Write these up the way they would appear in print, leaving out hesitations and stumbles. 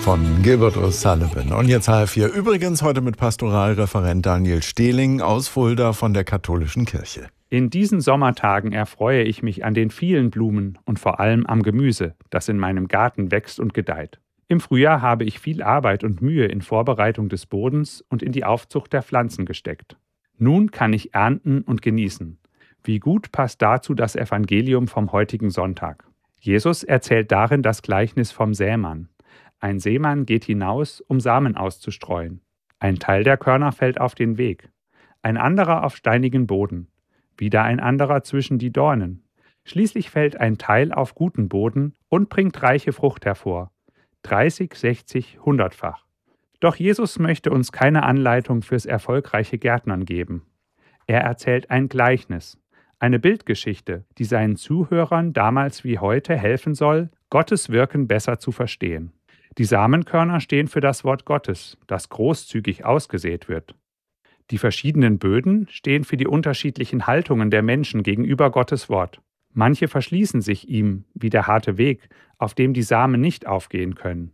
von Gilbert O'Sullivan. Und jetzt HR4. Übrigens heute mit Pastoralreferent Daniel Stehling aus Fulda von der Katholischen Kirche. In diesen Sommertagen erfreue ich mich an den vielen Blumen und vor allem am Gemüse, das in meinem Garten wächst und gedeiht. Im Frühjahr habe ich viel Arbeit und Mühe in Vorbereitung des Bodens und in die Aufzucht der Pflanzen gesteckt. Nun kann ich ernten und genießen. Wie gut passt dazu das Evangelium vom heutigen Sonntag. Jesus erzählt darin das Gleichnis vom Sämann. Ein Seemann geht hinaus, um Samen auszustreuen. Ein Teil der Körner fällt auf den Weg, ein anderer auf steinigen Boden, wieder ein anderer zwischen die Dornen. Schließlich fällt ein Teil auf guten Boden und bringt reiche Frucht hervor, 30, 60, 100-fach. Doch Jesus möchte uns keine Anleitung fürs erfolgreiche Gärtnern geben. Er erzählt ein Gleichnis, eine Bildgeschichte, die seinen Zuhörern damals wie heute helfen soll, Gottes Wirken besser zu verstehen. Die Samenkörner stehen für das Wort Gottes, das großzügig ausgesät wird. Die verschiedenen Böden stehen für die unterschiedlichen Haltungen der Menschen gegenüber Gottes Wort. Manche verschließen sich ihm, wie der harte Weg, auf dem die Samen nicht aufgehen können.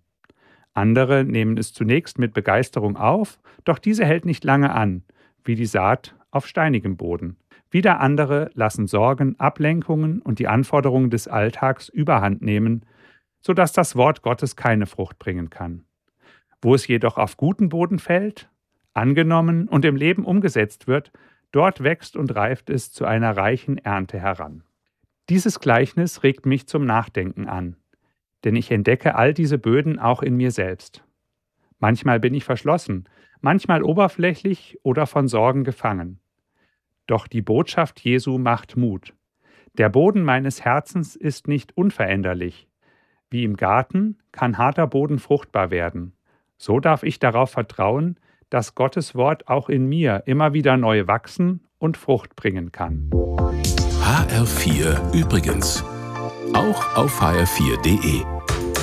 Andere nehmen es zunächst mit Begeisterung auf, doch diese hält nicht lange an, wie die Saat auf steinigem Boden. Wieder andere lassen Sorgen, Ablenkungen und die Anforderungen des Alltags überhand nehmen, sodass das Wort Gottes keine Frucht bringen kann. Wo es jedoch auf guten Boden fällt, angenommen und im Leben umgesetzt wird, dort wächst und reift es zu einer reichen Ernte heran. Dieses Gleichnis regt mich zum Nachdenken an, denn ich entdecke all diese Böden auch in mir selbst. Manchmal bin ich verschlossen, manchmal oberflächlich oder von Sorgen gefangen. Doch die Botschaft Jesu macht Mut. Der Boden meines Herzens ist nicht unveränderlich. Wie im Garten kann harter Boden fruchtbar werden. So darf ich darauf vertrauen, dass Gottes Wort auch in mir immer wieder neu wachsen und Frucht bringen kann. HR4 übrigens. Auch auf hr4.de.